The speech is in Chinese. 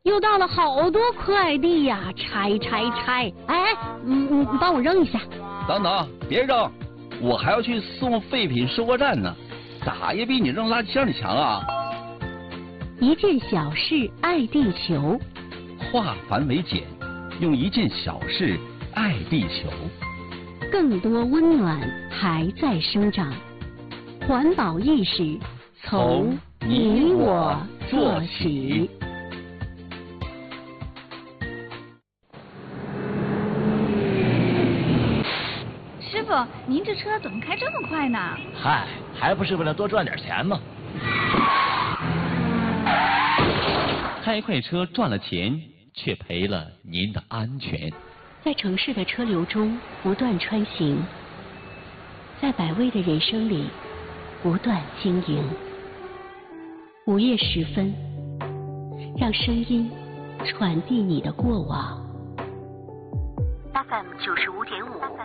又到了好多快递呀，拆！哎，你帮我扔一下。 等等，别扔，我还要去送废品收货站呢，咋也比你扔垃圾箱里强啊！ 一件小事爱地球， 化繁为简，用一件小事爱地球。 更多温暖还在生长，环保意识从你我做起。 师傅，您这车怎么开这么快呢？ 嗨，还不是为了多赚点钱吗？ 开快车赚了钱，却赔了您的安全。 在城市的车流中不断穿行，在百味的人生里不断经营。午夜时分，让声音传递你的过往。FM 95.5。